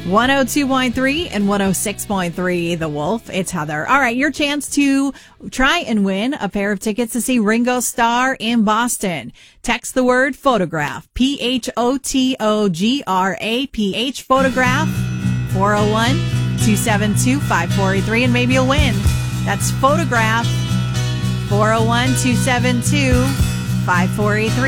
102.3 and 106.3 The Wolf. It's Heather. All right, your chance to try and win a pair of tickets to see Ringo Starr in Boston. Text the word photograph, PHOTOGRAPH, photograph, 401-272-5483, and maybe you'll win. That's photograph, 401-272-5483.